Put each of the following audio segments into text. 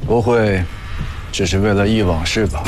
不会只是为了忆往事吧？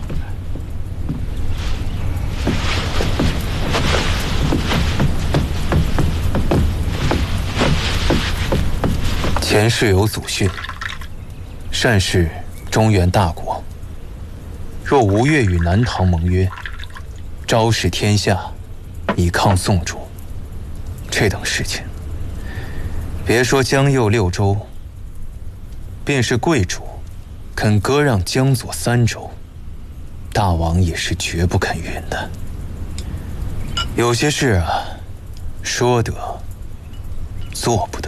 前世有祖训，善事中原大国。若吴越与南唐盟约，昭示天下，以抗宋主，这等事情，别说江右6州，便是贵主肯割让江左3州，大王也是绝不肯允的。有些事啊，说得，做不得；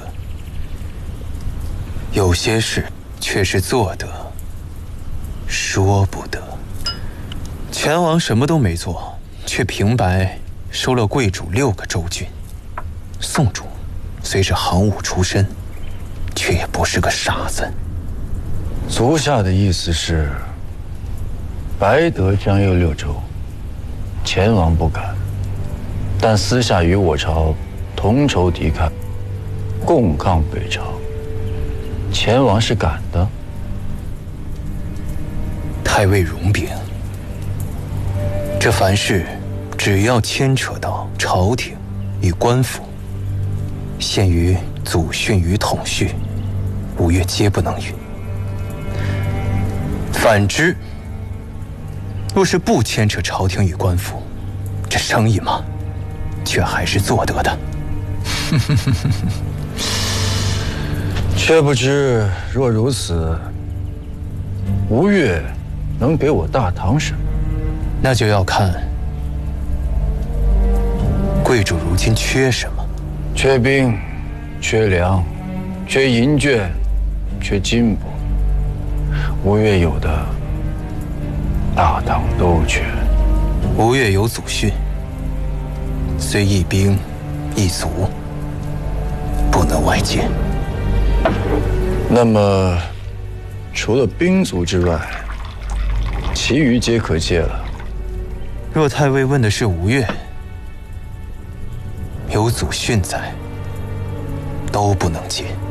有些事却是做得，说不得。前王什么都没做，却平白收了贵主6个州郡。宋主虽是行伍出身，却也不是个傻子。 足下的意思是，白得江右6州，前王不敢，但私下与我朝同仇敌忾，共抗北朝，前王是敢的。 太尉容禀，这凡事只要牵扯到朝廷与官府，限于祖训与统训，吴越皆不能允。反之，若是不牵扯朝廷与官府，这生意嘛，却还是做得的。 却不知若如此，吴越能给我大唐什么？ 那就要看贵主如今缺什么。 缺兵，缺粮，缺银绢，缺金帛。吴越有的，大唐都缺。 吴越有祖训，虽一兵一卒，不能外借。 那么，除了兵卒之外，其余皆可借了。 若太尉问的是吴越，有祖训在，都不能借。